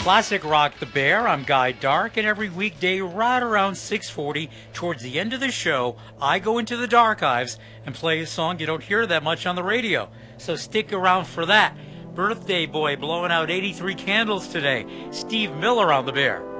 Classic Rock the Bear. I'm Guy Dark, and every weekday right around 6:40, towards the end of the show, I go into the Darchives and play a song you don't hear that much on the radio. So stick around for that. Birthday boy blowing out 83 candles today. Steve Miller on the Bear.